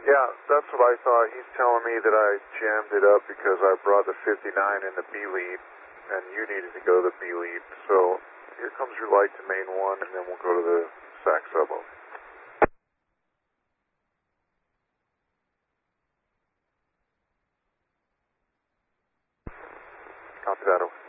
Yeah, that's what I thought. He's telling me that I jammed it up because I brought the 59 in the B lead, and you needed to go to the B lead. So here comes your light to main 1, and then we'll go to the SAC sub. Copy that, over.